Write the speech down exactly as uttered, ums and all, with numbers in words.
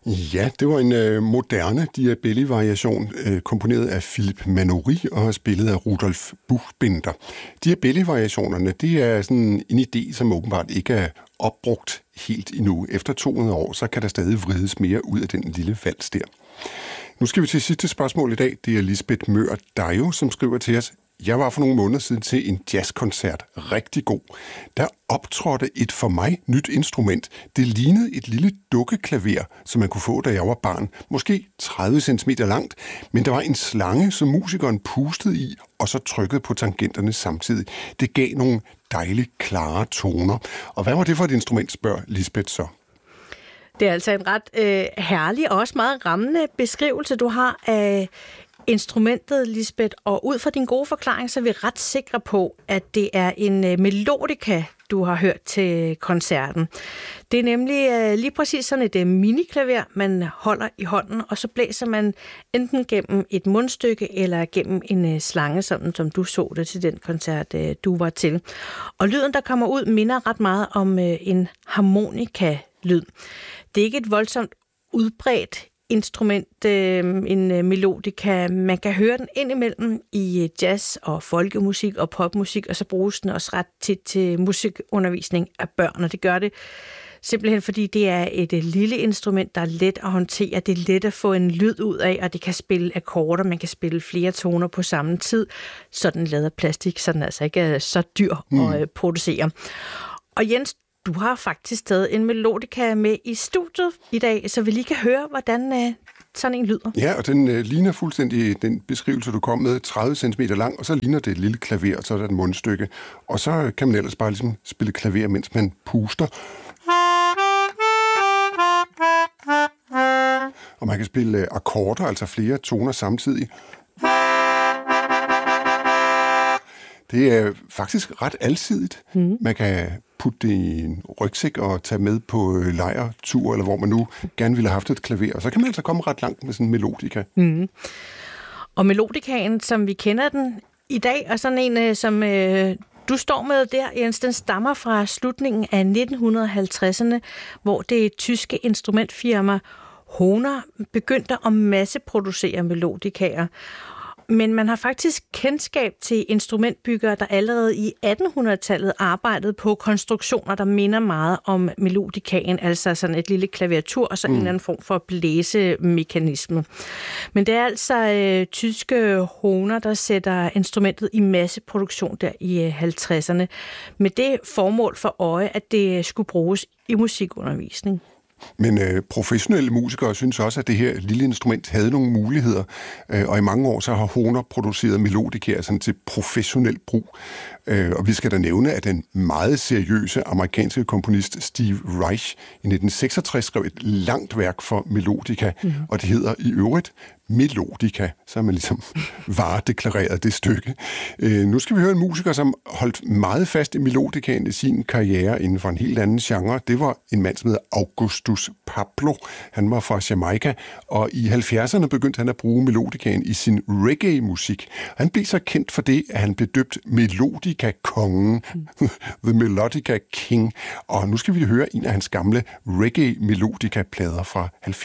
Ja, det var en øh, moderne Diabelli-variation, øh, komponeret af Philippe Manoury og spillet af Rudolf Buchbinder. Diabelli-variationerne, det er sådan en idé, som åbenbart ikke er opbrugt helt endnu. Efter to hundrede år, så kan der stadig vrides mere ud af den lille vals der. Nu skal vi til sidste spørgsmål i dag. Det er Lisbeth Mør Dejo, som skriver til os: Jeg var for nogle måneder siden til en jazzkoncert. Rigtig god. Der optrådte et for mig nyt instrument. Det lignede et lille dukkeklaver, som man kunne få, da jeg var barn. Måske tredive centimeter langt, men der var en slange, som musikeren pustede i, og så trykkede på tangenterne samtidig. Det gav nogle dejligt klare toner. Og hvad var det for et instrument, spørger Lisbeth så? Det er altså en ret øh, herlig og også meget rammende beskrivelse, du har af instrumentet, Lisbeth, og ud fra din gode forklaring, så er vi ret sikre på, at det er en øh, melodika, du har hørt til koncerten. Det er nemlig øh, lige præcis sådan et øh, miniklaver, man holder i hånden, og så blæser man enten gennem et mundstykke eller gennem en øh, slange, sådan som du så det til den koncert, øh, du var til. Og lyden, der kommer ud, minder ret meget om øh, en harmonika-lyd. Det er ikke et voldsomt udbredt instrument, øh, en øh, melodika. Man kan høre den indimellem i jazz og folkemusik og popmusik, og så bruges den også ret tit til musikundervisning af børn, og det gør det simpelthen, fordi det er et øh, lille instrument, der er let at håndtere, det er let at få en lyd ud af, og det kan spille akkorder, man kan spille flere toner på samme tid, så den lader plastik, så den altså ikke er så dyr mm. at øh, producere. Og Jens, du har faktisk taget en melodika med i studiet i dag, så vi lige kan høre, hvordan øh, sådan en lyder. Ja, og den øh, ligner fuldstændig den beskrivelse, du kom med, tredive centimeter lang, og så ligner det et lille klaver, og så er der et mundstykke. Og så kan man ellers bare ligesom spille klaver, mens man puster. Og man kan spille øh, akkorder, altså flere toner samtidig. Det er faktisk ret alsidigt. Mm. Man kan putte det i en rygsæk og tage med på lejrtur, eller hvor man nu gerne ville have haft et klaver. Og så kan man altså komme ret langt med sådan en melodika. Mm. Og melodikaen, som vi kender den i dag, og sådan en, som øh, du står med der, Jens, den stammer fra slutningen af nitten halvtredserne, hvor det tyske instrumentfirma Hohner begyndte at masseproducere melodikaer. Men man har faktisk kendskab til instrumentbyggere, der allerede i attenhundredetallet arbejdede på konstruktioner, der minder meget om melodikaen, altså sådan et lille klaviatur og så mm. en eller anden form for blæsemekanisme. Men det er altså øh, tyske Hohner, der sætter instrumentet i masseproduktion der i øh, halvtredserne, med det formål for øje, at det skulle bruges i musikundervisning. Men øh, professionelle musikere synes også, at det her lille instrument havde nogle muligheder, øh, og i mange år så har Hohner produceret melodikaer sådan til professionel brug. Øh, og vi skal da nævne, at den meget seriøse amerikanske komponist Steve Reich i nitten seksogtres skrev et langt værk for melodika, mm. og det hedder i øvrigt Melodika, så har man ligesom varedeklareret det stykke. Øh, nu skal vi høre en musiker, som holdt meget fast i melodikaen i sin karriere inden for en helt anden genre. Det var en mand, som hedder Augustus Pablo. Han var fra Jamaica, og i halvfjerdserne begyndte han at bruge melodikaen i sin reggae-musik. Han blev så kendt for det, at han blev døbt Melodika-kongen, mm. The Melodica King. Og nu skal vi høre en af hans gamle reggae-melodika-plader fra halvfjerdserne.